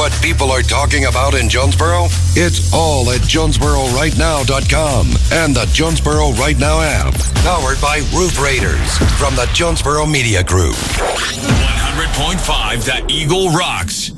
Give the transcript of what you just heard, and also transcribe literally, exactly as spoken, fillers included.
what people are talking about in Jonesboro? It's all at Jonesboro Right Now dot com and the Jonesboro Right Now app. Powered by Roof Raiders from the Jonesboro Media Group. one hundred point five The Eagle rocks.